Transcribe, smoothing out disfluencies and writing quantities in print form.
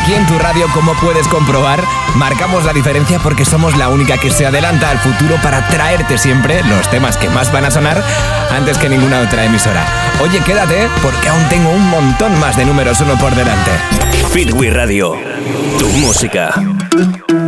aquí en tu radio, como puedes comprobar, marcamos la diferencia porque somos la única que se adelanta al futuro para traerte siempre los temas que más van a sonar antes que ninguna otra emisora. Oye, quédate porque aún tengo un montón más de números 1 por delante. Fit We Radio, tu música.